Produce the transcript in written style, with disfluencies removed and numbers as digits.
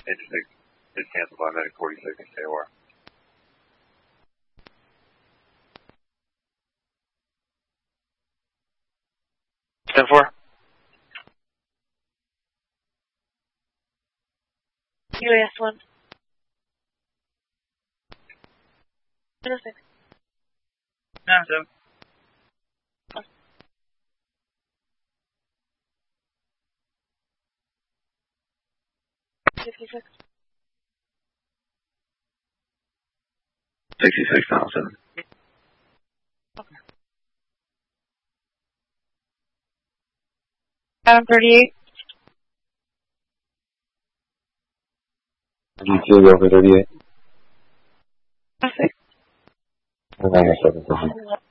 Interstate is canceled by Medic 46 and KOR. 10-4. UAS 1. 06. 9-7. 66. 66 Donaldson. Okay. 738. G2 go for 38. 06. 9-7.